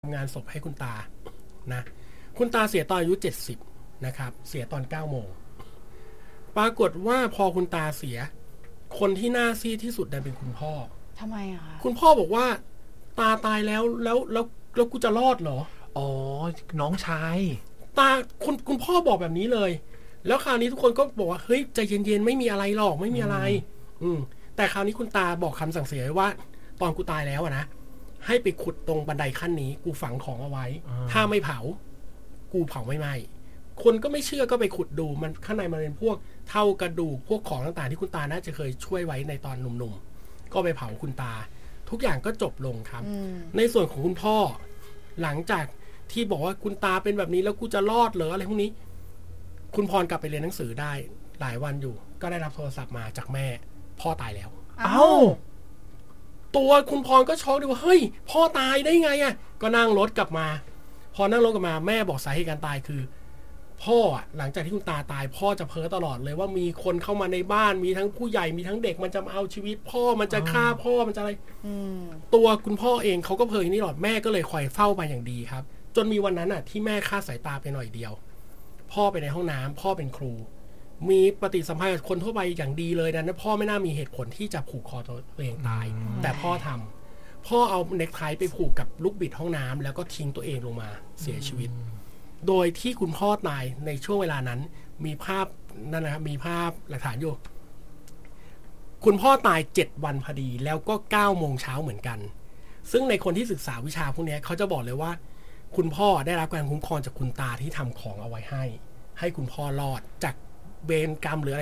ทำงานศพให้คุณตานะคุณตาเสียตอนอายุ70นะครับเสียตอน9 โมงปรากฏว่าพอคุณตาเสียคนที่น่าซีดที่สุดเป็นคุณพ่อทำไมอะคะคุณพ่อบอกว่าตาตายแล้วกูจะรอดเหรออ๋อน้องชายตาคุณพ่อบอกแบบนี้เลยแล้วคราวนี้ทุกคนก็บอกว่าเฮ้ยใจเย็นๆไม่มีอะไรหรอกไม่มีอะไรแต่คราวนี้คุณตาบอกคำสั่งเสียไว้ว่าตอนกูตายแล้วนะให้ไปขุดตรงบันไดขั้นนี้กูฝังของเอาไว้ถ้าไม่เผากูเผาไม่ไหม้คนก็ไม่เชื่อก็ไปขุดดูมันข้างในมันเป็นพวกเท่ากระดูกพวกของต่างๆที่คุณตาน่าจะเคยช่วยไว้ในตอนหนุ่มๆก็ไปเผาคุณตาทุกอย่างก็จบลงครับในส่วนของคุณพ่อหลังจากที่บอกว่าคุณตาเป็นแบบนี้แล้วกูจะรอดเหรออะไรพวกนี้คุณพรกลับไปเรียนหนังสือได้หลายวันอยู่ก็ได้รับโทรศัพท์มาจากแม่พ่อตายแล้วเอ้าตัวคุณพรก็ช็อกดิว่าเฮ้ยพ่อตายได้ไงอ่ะก็นั่งรถกลับมาพอนั่งรถกลับมาแม่บอกสาเหตุการตายคือพ่อหลังจากที่คุณตาตายพ่อจะเพ้อตลอดเลยว่ามีคนเข้ามาในบ้านมีทั้งผู้ใหญ่มีทั้งเด็กมันจะมาเอาชีวิตพ่อมันจะฆ่าพ่อมันจะอะไรตัวคุณพ่อเองเขาก็เพ้ออย่างนี้หรอแม่ก็เลยคอยเฝ้ามาอย่างดีครับจนมีวันนั้นที่แม่คลาดสายตาไปหน่อยเดียวพ่อไปในห้องน้ำพ่อเป็นครูมีปฏิสัมพันธ์กับคนทั่วไปอย่างดีเลยนะพ่อไม่น่ามีเหตุผลที่จะผูกคอตัวเองตายแต่พ่อทำพ่อเอาเน็กไทไปผูกกับลูกบิดห้องน้ำแล้วก็ทิ้งตัวเองลงมาเสียชีวิตโดยที่คุณพ่อตายในช่วงเวลานั้นมีภาพนั่นนะครับมีภาพหลักฐานอยู่คุณพ่อตาย7 วันพอดีแล้วก็9 โมงเช้าเหมือนกันซึ่งในคนที่ศึกษาวิชาพวกนี้เขาจะบอกเลยว่าคุณพ่อได้รับการคุ้มครองจากคุณตาที่ทำของเอาไว้ให้คุณพ่อรอดจากเวรกรรมหรืออะไร